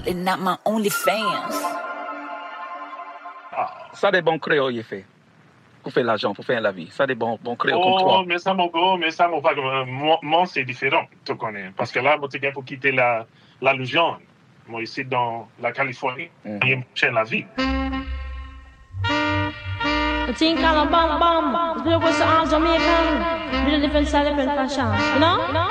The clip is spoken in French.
and not my only fans. Ça des bons créoles, il fait. Pour faire l'argent, pour faire la vie. Ça des bons créoles comme toi. Oh, mais ça, mon gars, moi, c'est différent, tu connais. Parce que là, moi, tu pour quitter la Louisiane. Moi, ici, dans la Californie, il me la vie. Think I'm a bam bam. It's because I'm Jamaican. With a different style, different fashion. You know?